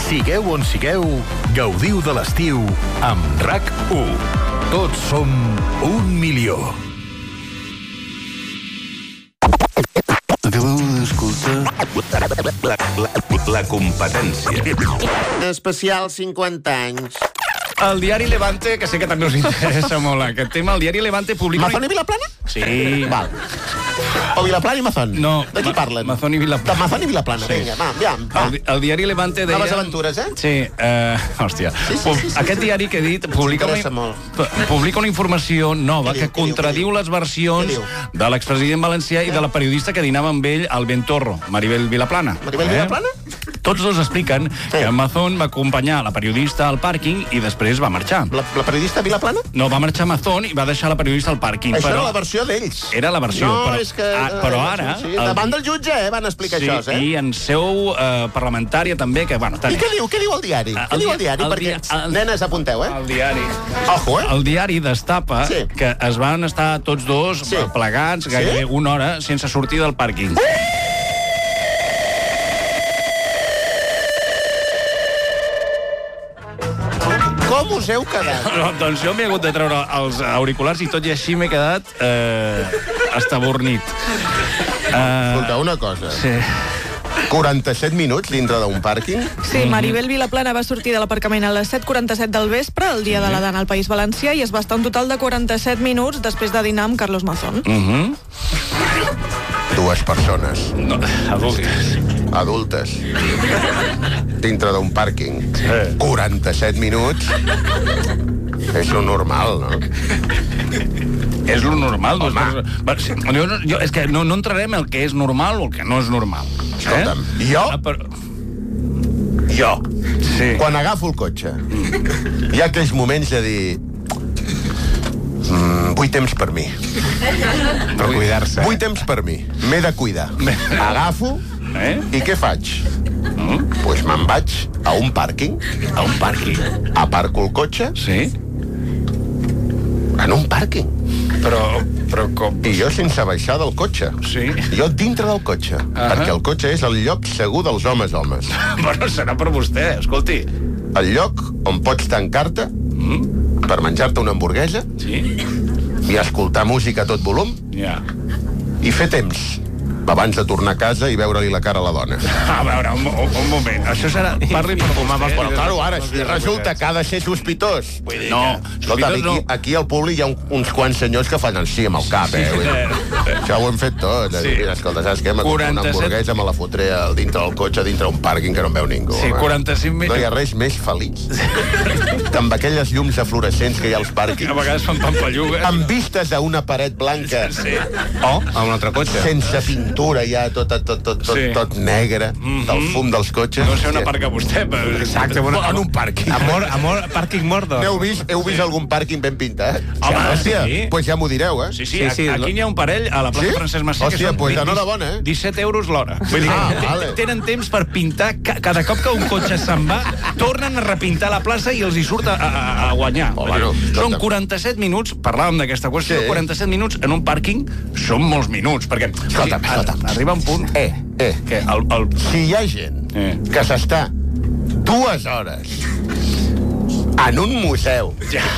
Sigueu on sigueu, gaudiu de l'estiu amb RAC1. Tots som 1.000.000. Acabeu d'escoltar La competència. Especial 50 anys. El diari Levante, que sé que també us interessa molt aquest tema, el diari Levante publica... Mazón i Vilaplana? Sí. Val. O Vilaplana i Mazón? No. De qui parlen? Mazón i Vilaplana. De Mazón i Vilaplana, Sí. vinga, va. El diari Levante deia... Noves aventures, Sí, hòstia. Sí. Aquest diari que he dit publica una informació nova que contradiu les versions de l'expresident valencià i de la periodista que dinava amb ell al Ventorro, Maribel Vilaplana. Maribel Vilaplana? Tots dos expliquen que Mazón va acompanyar la periodista al pàrquing i després va marxar. La periodista Vilaplana? No, va marxar Mazón i va deixar la periodista al pàrquing. Això era la versió d'ells. Era la versió, no, però, és que, però ara... Sí, davant del jutge, van explicar això, I en seu parlamentària també, que, bueno... I què diu el diari? Què diu el diari? Perquè, nenes, apunteu, El diari. Ojo, El diari destapa que es van estar tots dos plegats gairebé una hora sense sortir del pàrquing. Com us heu quedat? No, doncs jo m'he hagut de treure els auriculars i tot i així m'he quedat estabornit. Escolta, una cosa. Sí. 47 minuts dintre d'un pàrquing? Sí, Maribel Vilaplana va sortir de l'aparcament a les 7:47 del vespre, el dia de la dana al País Valencià, i es va estar un total de 47 minuts després de dinar amb Carlos Mazón. Dues persones. No, adultes. Dintre d'un pàrquing. 47 minuts. És lo normal, no? És lo normal. Jo, és que no entrarem el que és normal o el que no és normal. Escolta'm, jo, quan agafo el cotxe, hi ha aquells moments de dir... vull temps per mi. Per cuidar-se. Vull temps per mi. M'he de cuidar. Agafo i què faig? Doncs me'n vaig a un pàrquing. A un pàrquing? Aparco el cotxe. Sí. En un pàrquing. Però com... I jo sense baixar del cotxe. Sí. Jo dintre del cotxe. Perquè el cotxe és el lloc segur dels homes. Bueno, serà per vostè, escolti. El lloc on pots tancar-te per menjar-te una hamburguesa i escoltar música a tot volum i fer temps abans de tornar a casa i veure-li la cara a la dona. A veure, un moment. Això serà... Parli per fumar. Però, claro, ara, si resulta que ha de ser sospitós. No, escolta, aquí al públic hi ha uns quants senyors que fan el sí amb el cap, Això ho hem fet tot. Escolta, saps què? M'ha comprat una hamburguesa, me la fotré dintre del cotxe, dintre un pàrquing que no em veu ningú. Sí, 45 minuts. No hi ha res més feliç que amb aquelles llums aflorescents que hi ha als pàrquings. A vegades fan pampallugues. Amb vistes a una paret blanca. O a un altre cotxe. Sense pintura, ja tot negre, del fum dels cotxes. No sé on aparca vostè, però... Exacte, en un pàrquing. Amor, pàrquing Mordor. Heu vist algun pàrquing ben pintat? Home, hòstia, sí. Doncs ja m'ho direu, Sí, aquí n'hi ha un parell a la plaça Francesc Macià. Hòstia, doncs enhorabona, 17 euros l'hora. Vull dir, tenen temps per pintar. Cada cop que un cotxe se'n va, tornen a repintar la plaça i els hi surt a guanyar. Són 47 minuts, parlàvem d'aquesta qüestió, 47 minuts en un pàrquing són molts minuts, perquè... Escolta'm. Arriba un punt... Que si hi ha gent que s'està 2 hores en un museu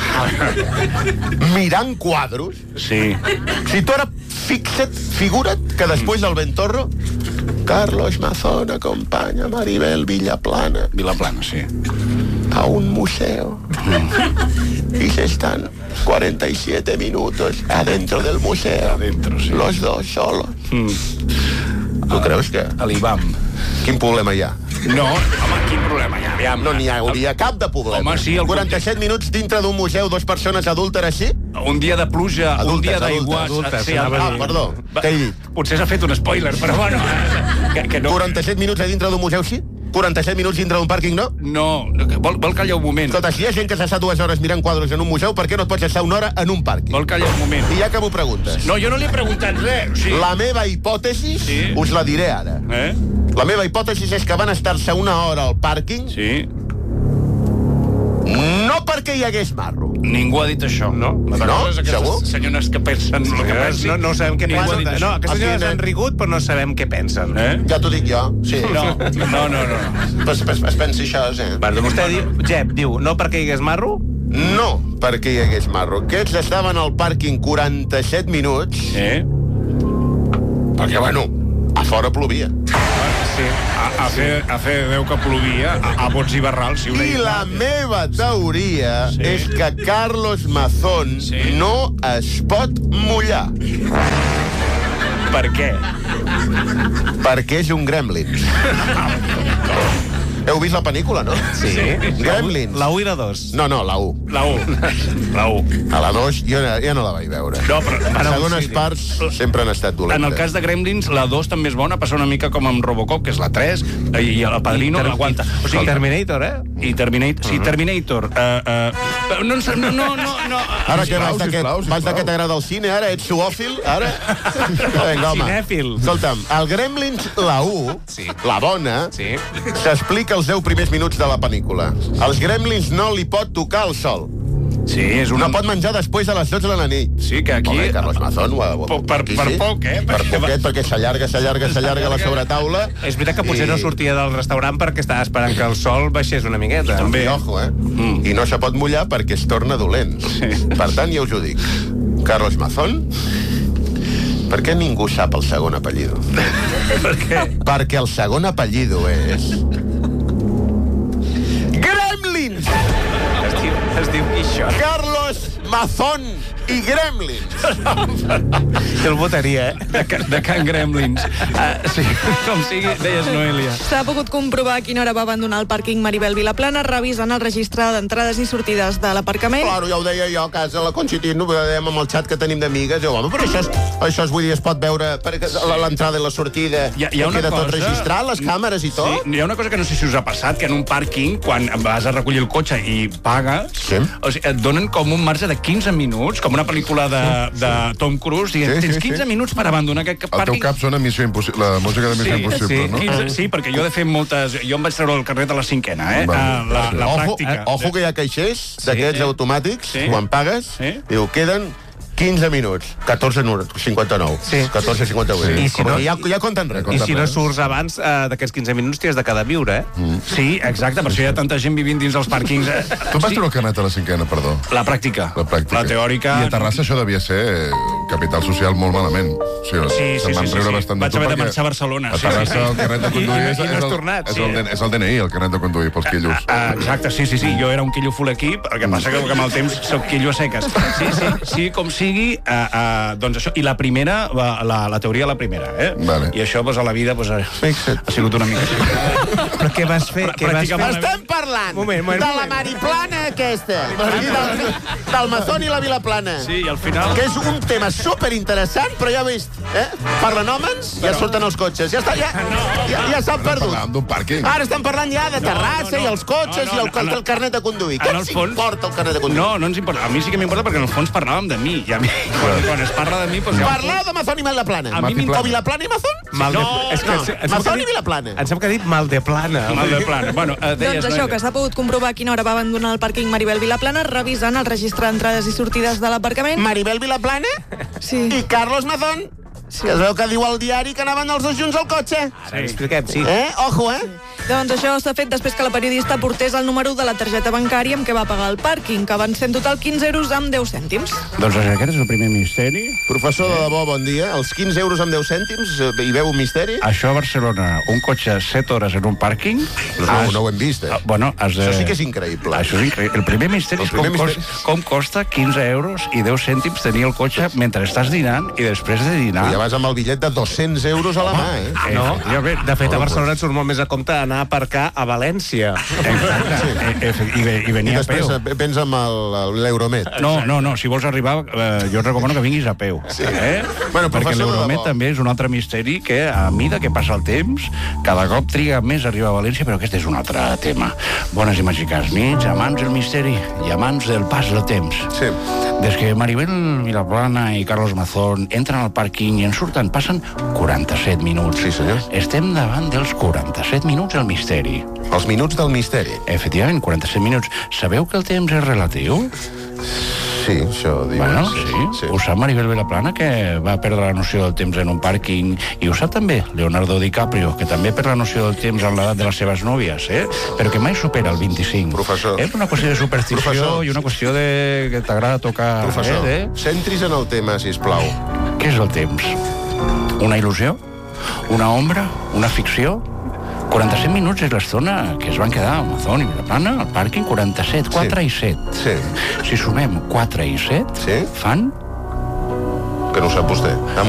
mirant quadros, si tu ara figura't que després del Ventorro Carlos Mazón acompanya Maribel Vilaplana a un museo y se están 47 minutos adentro del museo, los dos solos. Tu creus que... A l'Ibam. Quin problema hi ha? No, home, quin problema hi ha? No n'hi hauria cap de problema. Home, sí, 47 minuts dintre d'un museu, 2 persones adúlteres, així? Un dia de pluja, un dia d'aiguats... Perdó, què he dit? Potser s'ha fet un spoiler, però bueno... 47 minuts a dintre d'un museu, sí? 47 minuts dintre d'un pàrquing, no? No, vol callar un moment. Escolta, si hi ha gent que s'està 2 hores mirant quadros en un museu, per què no et pots estar 1 hora en un pàrquing? Vol callar un moment. I ja que m'ho preguntes. No, jo no li he preguntat res. La meva hipòtesi us la diré ara. La meva hipòtesi és que van estar-se 1 hora al pàrquing no no perquè hi hagués marro. Ningú ha dit això. No? Segur? Senyores que pensen el que pensin. No sabem què pensen. No, aquestes senyores han rigut, però no sabem què pensen. Ja t'ho dic jo, sí. No. Es pensi això, Bueno, vostè diu, Jep, diu, no perquè hi hagués marro? No perquè hi hagués marro. Aquests estaven al pàrquing 47 minuts. Sí. Perquè, bueno, a fora plovia. Sí. A fer Déu que plovia, a bots i barrals. I la meva teoria és que Carlos Mazón no es pot mullar. Per què? Perquè és un gremlin. Heu vist la pel·lícula, no? Sí. Gremlins. La 1 i la 2. No, la 1. La 1. A la 2 ja no la vaig veure. No, però les segones parts sempre han estat dolentes. En el cas de Gremlins, la 2 també és bona, passa una mica com amb Robocop, que és la 3, i el Padrino l'aguanta. O sigui, Terminator, I Terminator. Sí, Terminator. No. Ara què vas de que t'agrada el cine, ara? Ets zoòfil, ara? Vinga, home. Cinèfil. Escolta'm, el Gremlins, la 1, la bona, s'explica els 10 primers minuts de la pel·lícula. Els Gremlins no li pot tocar el sol. Sí, és una... No pot menjar després de les 12 de la nit. Sí, que aquí... Carlos Mazón... Per poc, Per poquet, perquè s'allarga la sobretaula. És veritat que potser no sortia del restaurant perquè estava esperant que el sol baixés una miqueta. També. Ojo, I no se pot mullar perquè es torna dolent. Per tant, ja us ho dic. Carlos Mazón... Per què ningú sap el segon apellido? Per què? Perquè el segon apellido és... Gremlins! Es diu Quixot. Carlos Mazón i Gremlins. Jo el votaria, De Can Gremlins. Sí, com sigui, deies Noelia. S'ha pogut comprovar a quina hora va abandonar el pàrquing Maribel Vilaplana revisant el registre d'entrades i sortides de l'aparcament. Claro, ja ho deia jo a casa, la Conchitín, ho dèiem amb el xat que tenim d'amigues. Jo, home, però això vull dir, es pot veure l'entrada i la sortida. Queda tot registrat, les càmeres i tot. Sí, hi ha una cosa que no sé si us ha passat, que en un pàrquing, quan vas a recollir el cotxe i pagues, o sigui, et donen com un marge de 15 minuts, com una pel·lícula de Tom Cruise, dient, tens 15 minuts per abandonar aquest pàrquing. El teu cap sona Missió Impossible, la música de Missió Impossible, no? Sí, perquè jo he de fer moltes... Jo em vaig treure el carnet a la 5ª, la pràctica. Ojo que hi ha caixers d'aquests automàtics, quan pagues, diu, queden 15 minuts, 14:59. 14:58. I si no, ja compten res. I si no surts abans d'aquests 15 minuts, t'hi has de quedar a viure, Sí, exacte, per això hi ha tanta gent vivint dins els pàrquings. Tu vas treure el carnet a la 5ª, perdó? La pràctica. La teòrica... I a Terrassa això devia ser capital social molt malament. Sí. Se'n van riure bastant de tu. Vaig haver de marxar a Barcelona. A Terrassa el carnet de conduir és el DNI, el carnet de conduir, pels quillos. Exacte, sí. Jo era un quillo full equip, el que passa que amb el temps soc quillo a seques. Sí, com sigui, doncs això, i la primera, la teoria la primera, Vale. I això, a la vida, ha sigut una mica així. Però què vas fer? Estem parlant de la Mariplana aquesta, del Mazón i la Vilaplana. Sí, i al final... Que és un tema superinteressant, però ja vist, parlen homes, ja surten els cotxes, ja s'han perdut. Parlàvem d'un pàrquing. Ara estem parlant ja de Terrassa i els cotxes i el carnet de conduir. Què ens importa el carnet de conduir? No ens importa. A mi sí que m'importa perquè en el fons parlàvem de mi. I a mi, quan es parla de mi... Parleu de Mazón i Vilaplana. O Vilaplana i Mazón? No, Mazón i Vilaplana. Em sembla que ha dit Maldeplana. Bueno, doncs això, que s'ha pogut comprovar a quina hora va abandonar el pàrquing Maribel Vilaplana revisant el registre d'entrades i sortides de l'aparcament. Maribel Vilaplana? Sí. I Carlos Mazón? Sí. Que es veu que diu al diari que anaven els dos junts al cotxe. Expliquem, sí. Ojo, Doncs això s'ha fet després que la periodista portés el número de la targeta bancària amb què va pagar el pàrquing, que van ser en total 15 euros amb 10 cèntims. Doncs aquest és el primer misteri. Professor, de debò, bon dia. Els 15 euros amb 10 cèntims, hi veu un misteri? Això a Barcelona, un cotxe 7 hores en un pàrquing... No ho hem vist, Això sí que és increïble. Això és increïble. El primer misteri és com costa 15 euros i 10 cèntims tenir el cotxe mentre estàs dinant i després de dinar... Ja vas amb el bitllet de 200 euros a la mà, No, de fet, a Barcelona et surt molt més a compte anar a aparcar a València. I venir a peu. I després vens amb l'Euromet. No, si vols arribar, jo et recomano que vinguis a peu. Perquè l'Euromet també és un altre misteri que, a mida que passa el temps, cada cop triga més a arribar a València, però aquest és un altre tema. Bones i màgiques nits, amants del misteri i amants del pas del temps. Sí. Des que Maribel Vilaplana i Carlos Mazón entren al pàrquing i en surten, passen 47 minuts. Sí, senyor. Estem davant dels 47 minuts del misteri. Els minuts del misteri. Efectivament, 47 minuts. Sabeu que el temps és relatiu? Sí, això diu. Bueno, sí. Ho sap Maribel Vilaplana, que va perdre la noció del temps en un pàrquing, i ho sap també Leonardo DiCaprio, que també perd la noció del temps en l'edat de les seves nòvies, però que mai supera el 25. Professor. És una qüestió de superstició i una qüestió de que t'agrada tocar... Professor, centris en el tema, sisplau. Què és el temps? Una il·lusió? Una ombra? Una ficció? 47 minuts és l'estona que es van quedar a Amazon i Vilaplana, al pàrquing, 47, 4 i 7. Sí. Si sumem 4 i 7, fan... Que no ho sap vostè.